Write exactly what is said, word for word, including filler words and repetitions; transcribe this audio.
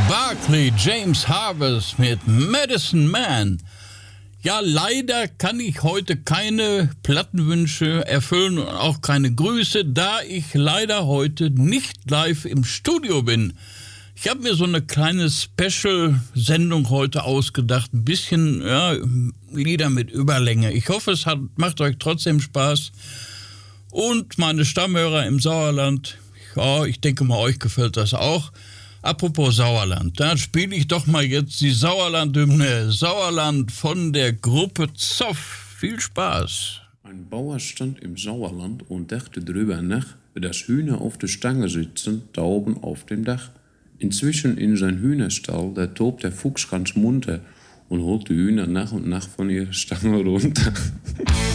Barclay James Harvest mit Medicine Man. Ja, leider kann ich heute keine Plattenwünsche erfüllen und auch keine Grüße, da ich leider heute nicht live im Studio bin. Ich habe mir so eine kleine Special-Sendung heute ausgedacht, ein bisschen ja, Lieder mit Überlänge. Ich hoffe, es hat, macht euch trotzdem Spaß. Und meine Stammhörer im Sauerland, ja, ich denke mal, euch gefällt das auch. Apropos Sauerland, da spiele ich doch mal jetzt die Sauerland-Hymne. Sauerland von der Gruppe Zoff. Viel Spaß. Ein Bauer stand im Sauerland und dachte drüber nach, wie das Hühner auf der Stange sitzen, da oben auf dem Dach. Inzwischen in sein Hühnerstall, da tobt der Fuchs ganz munter und holt die Hühner nach und nach von ihrer Stange runter.